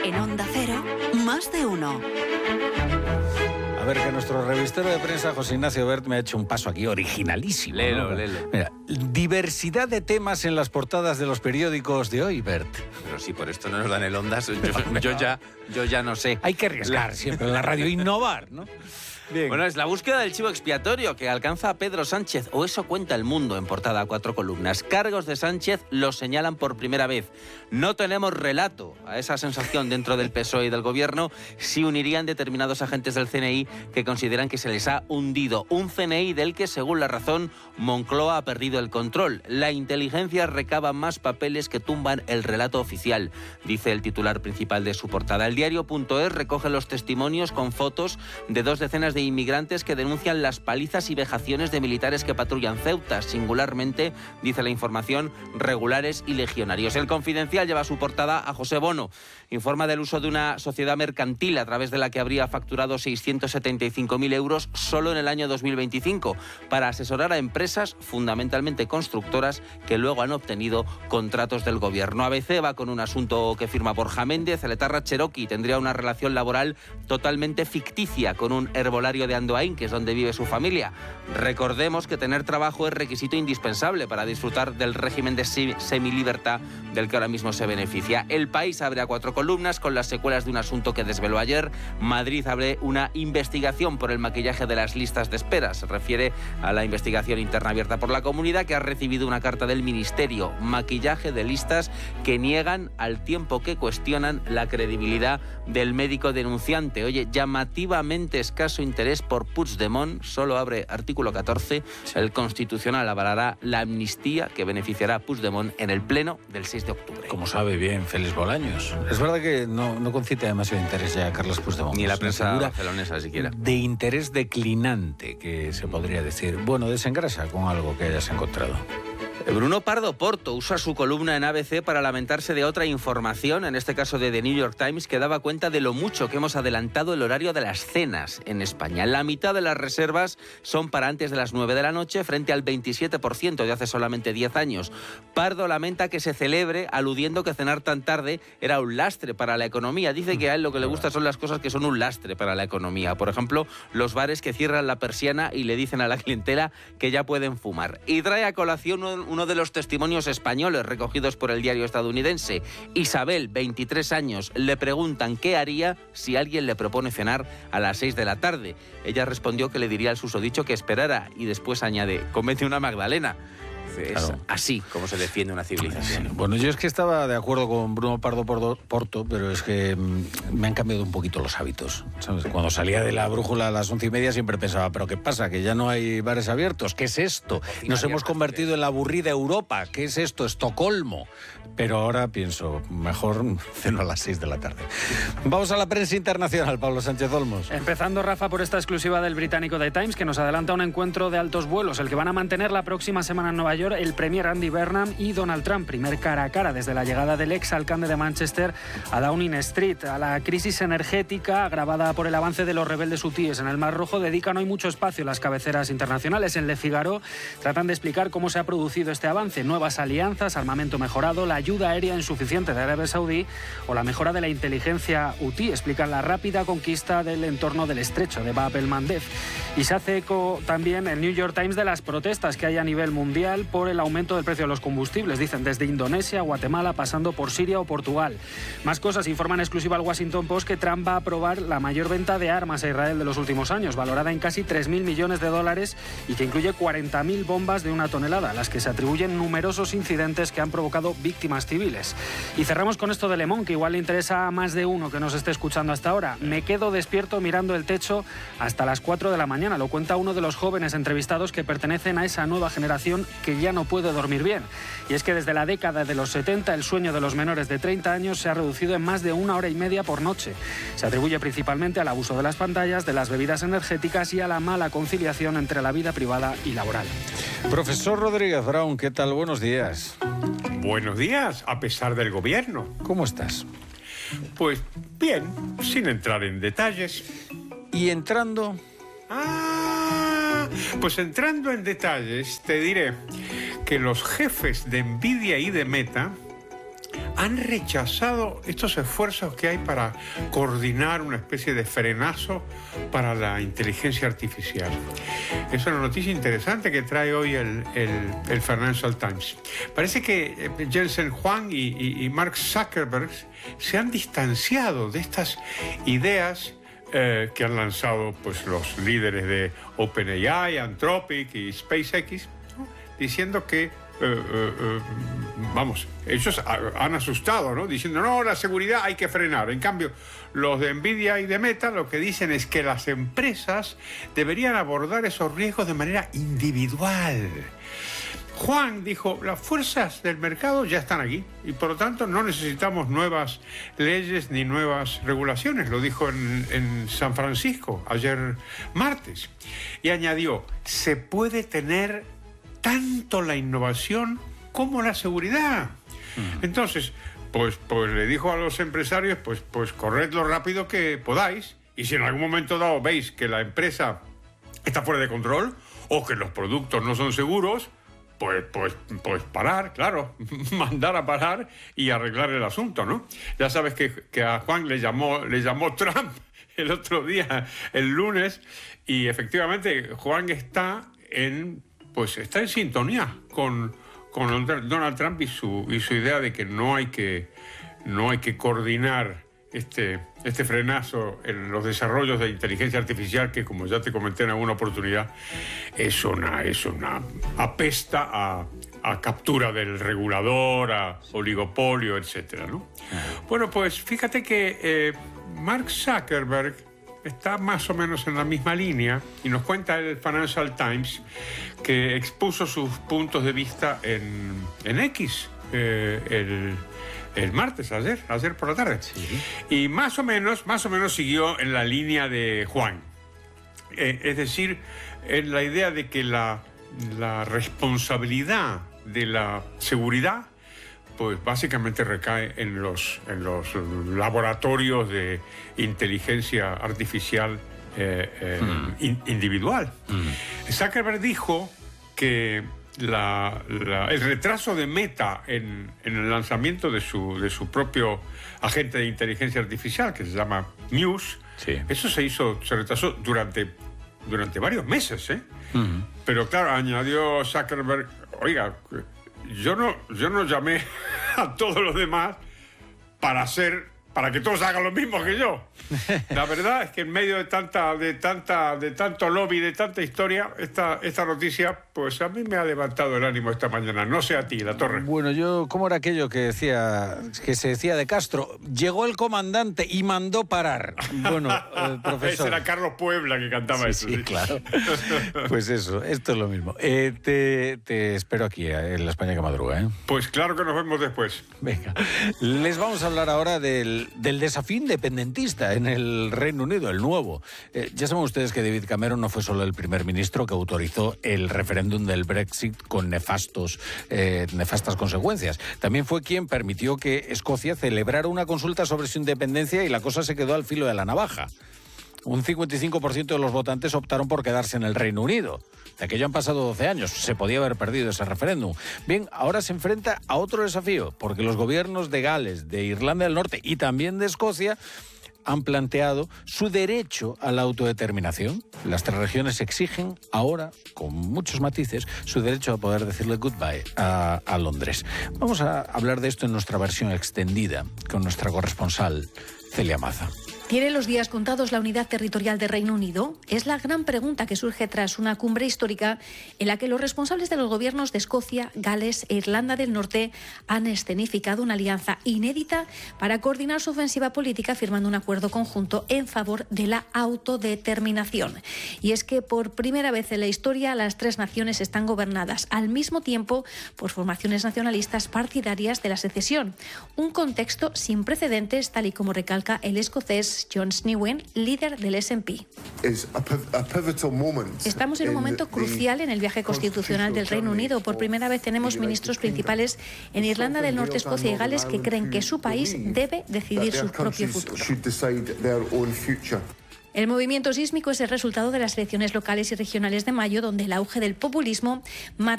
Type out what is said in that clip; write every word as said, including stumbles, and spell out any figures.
En Onda Cero, más de uno. A ver, que nuestro revistero de prensa, José Ignacio Bert, me ha hecho un paso aquí originalísimo. Lelo, ¿no? lelo. Mira, diversidad de temas en las portadas de los periódicos de hoy, Bert. Pero si por esto no nos dan el Ondas, yo, yo, ya, yo ya no sé. Hay que arriesgar La... siempre en la radio, innovar, ¿no? Bien. Bueno, es la búsqueda del chivo expiatorio que alcanza a Pedro Sánchez, o eso cuenta El Mundo en portada a cuatro columnas. Cargos de Sánchez los señalan por primera vez. No tenemos relato. A esa sensación dentro del P S O E y del Gobierno sí unirían determinados agentes del C N I que consideran que se les ha hundido. Un C N I del que, según La Razón, Moncloa ha perdido el control. La inteligencia recaba más papeles que tumban el relato oficial, dice el titular principal de su portada. El diario punto es recoge los testimonios con fotos de dos decenas de inmigrantes que denuncian las palizas y vejaciones de militares que patrullan Ceuta, singularmente, dice la información, regulares y legionarios. El Confidencial lleva a su portada a José Bono. Informa del uso de una sociedad mercantil a través de la que habría facturado seiscientos setenta y cinco mil euros solo en el año dos mil veinticinco para asesorar a empresas, fundamentalmente constructoras, que luego han obtenido contratos del Gobierno. A B C va con un asunto que firma Borja Méndez. El etarra Cherokee tendría una relación laboral totalmente ficticia con un herbolario de Andoain, que es donde vive su familia. Recordemos que tener trabajo es requisito indispensable para disfrutar del régimen de semilibertad del que ahora mismo se beneficia. El País abre a cuatro columnas con las secuelas de un asunto que desveló ayer. Madrid abre una investigación por el maquillaje de las listas de espera. Se refiere a la investigación interna abierta por la comunidad, que ha recibido una carta del Ministerio. Maquillaje de listas que niegan al tiempo que cuestionan la credibilidad del médico denunciante. Oye, llamativamente escaso interés por Puigdemont. Solo abre artículo catorce. El Constitucional avalará la amnistía que beneficiará a Puigdemont en el pleno del seis de octubre. Como sabe bien Félix Bolaños. Es verdad que no, no concita demasiado interés ya Carles Puigdemont. Ni la prensa barcelonesa siquiera. De interés declinante, que se podría decir. Bueno, desengrasa con algo que hayas encontrado. Bruno Pardo Porto usa su columna en A B C para lamentarse de otra información, en este caso de The New York Times, que daba cuenta de lo mucho que hemos adelantado el horario de las cenas en España. La mitad de las reservas son para antes de las nueve de la noche, frente al veintisiete por ciento de hace solamente diez años. Pardo lamenta que se celebre, aludiendo que cenar tan tarde era un lastre para la economía. Dice que a él lo que le gusta son las cosas que son un lastre para la economía. Por ejemplo, los bares que cierran la persiana y le dicen a la clientela que ya pueden fumar. Y trae a colación un uno de los testimonios españoles recogidos por el diario estadounidense. Isabel, veintitrés años, le preguntan qué haría si alguien le propone cenar a las seis de la tarde. Ella respondió que le diría al susodicho que esperara y después añade, cómete una magdalena. Es claro. Así como se defiende una civilización. Sí. Bueno, yo es que estaba de acuerdo con Bruno Pardo Porto, pero es que mmm, me han cambiado un poquito los hábitos, ¿sabes? Cuando salía de la brújula a las once y media siempre pensaba, ¿pero qué pasa? ¿Que ya no hay bares abiertos? ¿Qué es esto? Nos hemos convertido en la aburrida Europa. ¿Qué es esto? Estocolmo. Pero ahora pienso, mejor ceno a las seis de la tarde. Vamos a la prensa internacional, Pablo Sánchez Olmos. Empezando, Rafa, por esta exclusiva del británico The Times, que nos adelanta un encuentro de altos vuelos, el que van a mantener la próxima semana en Nueva York el premier Andy Burnham y Donald Trump. Primer cara a cara desde la llegada del ex alcalde de Manchester a Downing Street. A la crisis energética agravada por el avance de los rebeldes hutíes en el Mar Rojo dedican hoy mucho espacio las cabeceras internacionales. En Le Figaro tratan de explicar cómo se ha producido este avance. Nuevas alianzas, armamento mejorado, la ayuda aérea insuficiente de Arabia Saudí o la mejora de la inteligencia hutí. Explican la rápida conquista del entorno del estrecho de Bab el-Mandeb. Y se hace eco también el New York Times de las protestas que hay a nivel mundial por el aumento del precio de los combustibles. Dicen desde Indonesia, Guatemala, pasando por Siria o Portugal. Más cosas. Informa en exclusiva al Washington Post que Trump va a aprobar la mayor venta de armas a Israel de los últimos años, valorada en casi tres mil millones de dólares y que incluye cuarenta mil bombas de una tonelada, a las que se atribuyen numerosos incidentes que han provocado víctimas civiles. Y cerramos con esto de Le Monde, que igual le interesa a más de uno que nos esté escuchando hasta ahora. Me quedo despierto mirando el techo hasta las cuatro de la mañana. Lo cuenta uno de los jóvenes entrevistados que pertenecen a esa nueva generación que ya no puede dormir bien. Y es que desde la década de los setenta el sueño de los menores de treinta años se ha reducido en más de una hora y media por noche. Se atribuye principalmente al abuso de las pantallas, de las bebidas energéticas y a la mala conciliación entre la vida privada y laboral. Profesor Rodríguez Brown, ¿qué tal? Buenos días. Buenos días, a pesar del gobierno. ¿Cómo estás? Pues bien, sin entrar en detalles. ¿Y entrando? Ah, pues entrando en detalles, te diré que los jefes de Nvidia y de Meta han rechazado estos esfuerzos que hay para coordinar una especie de frenazo para la inteligencia artificial. Es una noticia interesante que trae hoy el, el, el Financial Times. Parece que Jensen Huang y, y, y Mark Zuckerberg se han distanciado de estas ideas eh, que han lanzado pues, los líderes de OpenAI, Anthropic y SpaceX, ¿no? Diciendo que, eh, eh, eh, vamos, ellos han asustado, ¿no? Diciendo, no, la seguridad hay que frenar. En cambio, los de Nvidia y de Meta lo que dicen es que las empresas deberían abordar esos riesgos de manera individual. Juan dijo, las fuerzas del mercado ya están aquí y por lo tanto no necesitamos nuevas leyes ni nuevas regulaciones. Lo dijo en, en San Francisco ayer martes. Y añadió, se puede tener tanto la innovación como la seguridad. Uh-huh. Entonces, pues, pues le dijo a los empresarios, pues, pues corred lo rápido que podáis y si en algún momento dado veis que la empresa está fuera de control o que los productos no son seguros, Pues, pues, pues parar, claro, mandar a parar y arreglar el asunto, ¿no? Ya sabes que, que a Juan le llamó, le llamó Trump el otro día, el lunes, y efectivamente Juan está en, pues está en sintonía con, con Donald Trump y su, y su idea de que no hay que, no hay que coordinar Este, este frenazo en los desarrollos de inteligencia artificial que, como ya te comenté en alguna oportunidad, es una, es una apesta a, a captura del regulador, a oligopolio, etcétera, ¿no? Bueno, pues fíjate que eh, Mark Zuckerberg está más o menos en la misma línea y nos cuenta el Financial Times que expuso sus puntos de vista en, en X, eh, el... El martes, ayer, ayer por la tarde. Sí. Y más o menos, más o menos siguió en la línea de Juan. Eh, es decir, en la idea de que la, la responsabilidad de la seguridad, pues básicamente recae en los, en los laboratorios de inteligencia artificial eh, eh, mm. in, individual. Mm. Zuckerberg dijo que La, la, el retraso de Meta en, en el lanzamiento de su, de su propio agente de inteligencia artificial, que se llama Muse, sí. Eso se hizo, se retrasó durante, durante varios meses, ¿eh? Uh-huh. Pero claro, añadió Zuckerberg, oiga, yo no, yo no llamé a todos los demás para hacer... para que todos hagan lo mismo que yo. La verdad es que en medio de tanta, de tanta, de tanto lobby, de tanta historia, esta, esta noticia, pues a mí me ha levantado el ánimo esta mañana. No sé a ti, La Torre. Bueno, yo, ¿cómo era aquello que decía, que se decía de Castro? Llegó el comandante y mandó parar. Bueno, eh, profesor. Ese era Carlos Puebla que cantaba sí, eso. Sí, sí, claro. Pues eso, esto es lo mismo. Eh, te, te espero aquí, en la España que madruga, ¿eh? Pues claro que nos vemos después. Venga. Les vamos a hablar ahora del del desafío independentista en el Reino Unido, el nuevo. Eh, ya saben ustedes que David Cameron no fue solo el primer ministro que autorizó el referéndum del Brexit con nefastos, eh, nefastas consecuencias. También fue quien permitió que Escocia celebrara una consulta sobre su independencia y la cosa se quedó al filo de la navaja. Un cincuenta y cinco por ciento de los votantes optaron por quedarse en el Reino Unido. De aquello han pasado doce años, se podía haber perdido ese referéndum. Bien, ahora se enfrenta a otro desafío, porque los gobiernos de Gales, de Irlanda del Norte y también de Escocia han planteado su derecho a la autodeterminación. Las tres regiones exigen ahora, con muchos matices, su derecho a poder decirle goodbye a, a Londres. Vamos a hablar de esto en nuestra versión extendida con nuestra corresponsal, Celia Maza. ¿Tiene los días contados la unidad territorial del Reino Unido? Es la gran pregunta que surge tras una cumbre histórica en la que los responsables de los gobiernos de Escocia, Gales e Irlanda del Norte han escenificado una alianza inédita para coordinar su ofensiva política firmando un acuerdo conjunto en favor de la autodeterminación. Y es que por primera vez en la historia las tres naciones están gobernadas al mismo tiempo por formaciones nacionalistas partidarias de la secesión. Un contexto sin precedentes, tal y como recalca el escocés John Snewen, líder del S and P. Estamos en un momento crucial en el viaje constitucional del Reino Unido. Por primera vez tenemos ministros principales en Irlanda del Norte, Escocia y Gales que creen que su país debe decidir su propio futuro. El movimiento sísmico es el resultado de las elecciones locales y regionales de mayo, donde el auge del populismo marca